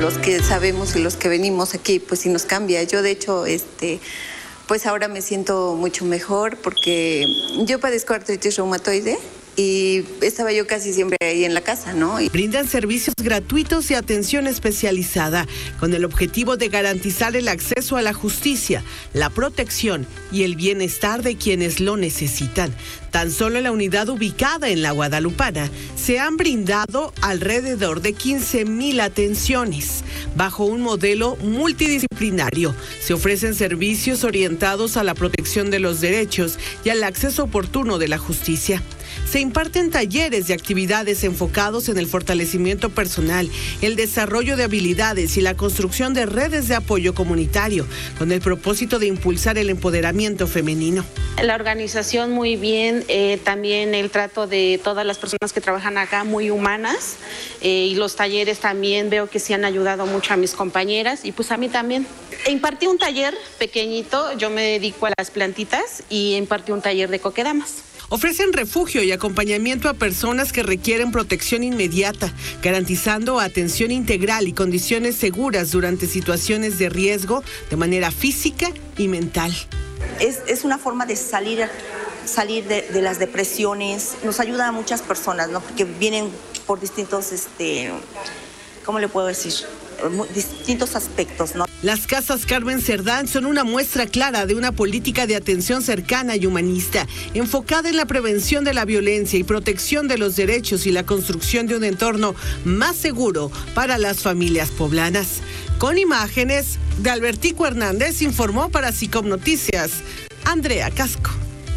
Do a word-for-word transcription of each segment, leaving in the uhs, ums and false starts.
los que sabemos y los que venimos aquí, pues sí nos cambia. Yo, de hecho, este, pues ahora me siento mucho mejor porque yo padezco artritis reumatoide. Y estaba yo casi siempre ahí en la casa, ¿no? Brindan servicios gratuitos y atención especializada con el objetivo de garantizar el acceso a la justicia, la protección y el bienestar de quienes lo necesitan. Tan solo en la unidad ubicada en la Guadalupana se han brindado alrededor de quince mil atenciones. Bajo un modelo multidisciplinario, se ofrecen servicios orientados a la protección de los derechos y al acceso oportuno de la justicia. Se imparten talleres y actividades enfocados en el fortalecimiento personal, el desarrollo de habilidades y la construcción de redes de apoyo comunitario, con el propósito de impulsar el empoderamiento femenino. La organización muy bien, eh, también el trato de todas las personas que trabajan acá muy humanas, eh, y los talleres también veo que sí han ayudado mucho a mis compañeras y pues a mí también. Impartí un taller pequeñito, yo me dedico a las plantitas y impartí un taller de coquedamas. Ofrecen refugio y acompañamiento a personas que requieren protección inmediata, garantizando atención integral y condiciones seguras durante situaciones de riesgo de manera física y mental. Es, es una forma de salir, salir de, de las depresiones, nos ayuda a muchas personas, ¿no? Porque vienen por distintos, este, ¿cómo le puedo decir? distintos aspectos, ¿no? Las Casas Carmen Cerdán son una muestra clara de una política de atención cercana y humanista, enfocada en la prevención de la violencia y protección de los derechos y la construcción de un entorno más seguro para las familias poblanas. Con imágenes de Albertico Hernández, informó para SICOM Noticias, Andrea Casco.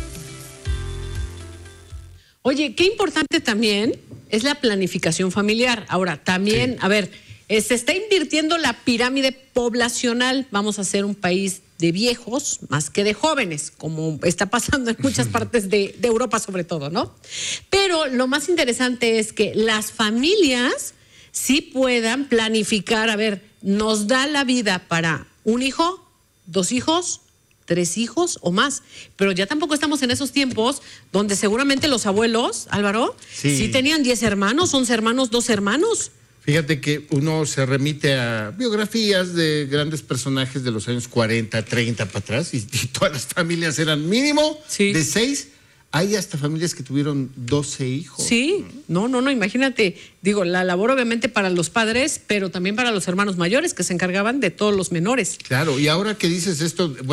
Oye, qué importante también es la planificación familiar. Ahora, también, sí. a ver, se está invirtiendo la pirámide poblacional. Vamos a ser un país de viejos más que de jóvenes, como está pasando en muchas partes de, de Europa sobre todo, ¿no? Pero lo más interesante es que las familias sí puedan planificar, a ver, nos da la vida para un hijo, dos hijos, tres hijos o más, pero ya tampoco estamos en esos tiempos donde seguramente los abuelos, Álvaro, sí, sí tenían diez hermanos, once hermanos, dos hermanos. Fíjate que uno se remite a biografías de grandes personajes de los años cuarenta, treinta para atrás, y, y todas las familias eran mínimo sí. de seis. Hay hasta familias que tuvieron doce hijos. Sí, no, no, no, imagínate, digo, la labor obviamente para los padres, pero también para los hermanos mayores que se encargaban de todos los menores. Claro, y ahora que dices esto...